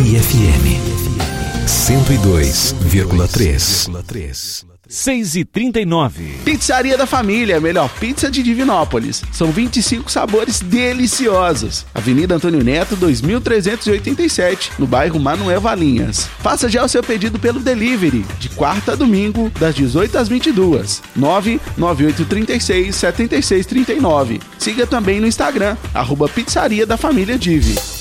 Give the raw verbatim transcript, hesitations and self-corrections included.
Divi F M cento e dois vírgula três. seis e trinta e nove. Pizzaria da Família, a melhor pizza de Divinópolis. São vinte e cinco sabores deliciosos. Avenida Antônio Neto, dois mil trezentos e oitenta e sete, no bairro Manuel Valinhas. Faça já o seu pedido pelo delivery, de quarta a domingo, das dezoito às vinte e duas. nove nove oito três seis, sete seis três nove. Siga também no Instagram, arroba Pizzaria da Família Divi.